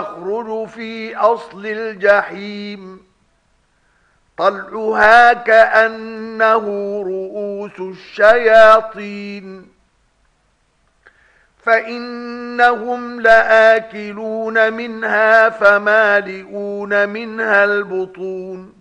يخرج في أصل الجحيم طلعها كأنه رؤوس الشياطين فإنهم لآكلون منها فمالئون منها البطون